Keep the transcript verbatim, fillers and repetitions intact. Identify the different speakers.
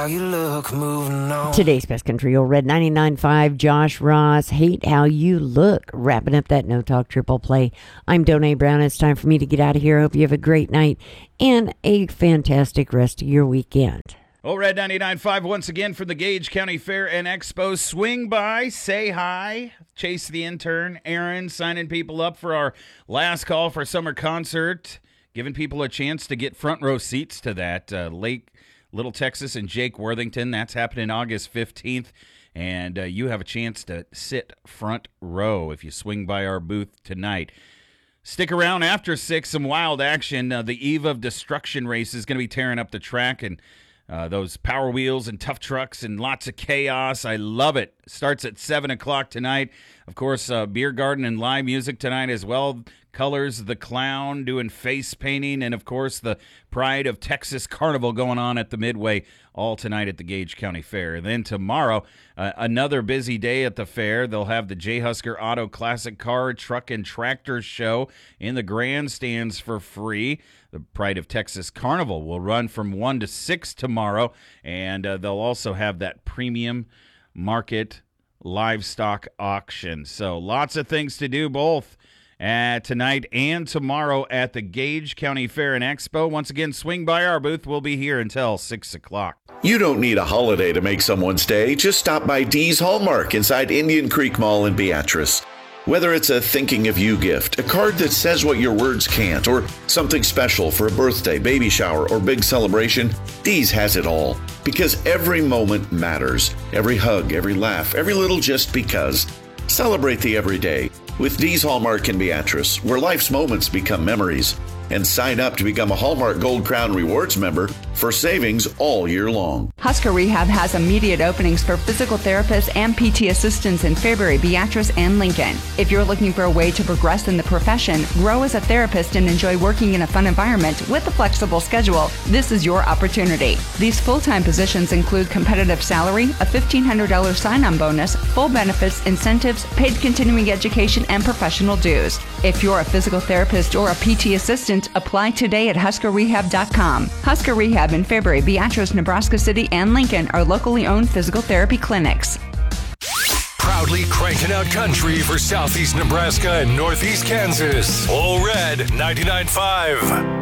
Speaker 1: How you look, moving on.
Speaker 2: Today's Best Country Old Red ninety-nine point five, Josh Ross, Hate How You Look. Wrapping up that No Talk Triple Play. I'm Donay Brown. It's time for me to get out of here. I hope you have a great night and a fantastic rest of your weekend.
Speaker 3: Old Red ninety-nine point five once again from the Gage County Fair and Expo. Swing by, say hi. Chase the intern, Aaron, signing people up for our last call for summer concert, giving people a chance to get front row seats to that. Uh, Lake Little Texas and Jake Worthington. That's happening August fifteenth. And uh, you have a chance to sit front row if you swing by our booth tonight. Stick around after six, some wild action. Uh, the Eve of Destruction race is going to be tearing up the track, and uh, those Power Wheels and tough trucks and lots of chaos. I love it. Starts at seven o'clock tonight. Of course, uh, beer garden and live music tonight as well. Colors the Clown doing face painting, and of course the Pride of Texas Carnival going on at the Midway all tonight at the Gage County Fair. And then tomorrow, uh, another busy day at the fair. They'll have the J. Husker Auto Classic Car, Truck, and Tractor Show in the grandstands for free. The Pride of Texas Carnival will run from one to six tomorrow, and uh, they'll also have that premium market livestock auction. So lots of things to do both Uh, tonight and tomorrow at the Gage County Fair and Expo. Once again, swing by our booth. We'll be here until six o'clock.
Speaker 4: You don't need a holiday to make someone's day. Just stop by Dee's Hallmark inside Indian Creek Mall in Beatrice. Whether it's a thinking of you gift, a card that says what your words can't, or something special for a birthday, baby shower, or big celebration, Dee's has it all. Because every moment matters. Every hug, every laugh, every little just because. Celebrate the everyday with Dee's Hallmark in Beatrice, where life's moments become memories. And sign up to become a Hallmark Gold Crown Rewards member for savings all year long.
Speaker 5: Husker Rehab has immediate openings for physical therapists and P T assistants in Fairbury, Beatrice, and Lincoln. If you're looking for a way to progress in the profession, grow as a therapist, and enjoy working in a fun environment with a flexible schedule, this is your opportunity. These full-time positions include competitive salary, a fifteen hundred dollars sign-on bonus, full benefits, incentives, paid continuing education, and professional dues. If you're a physical therapist or a P T assistant, apply today at husker rehab dot com. Husker Rehab in Fairbury, Beatrice, Nebraska City, and Lincoln are locally owned physical therapy clinics.
Speaker 6: Proudly cranking out country for Southeast Nebraska and Northeast Kansas. All Red ninety-nine point five.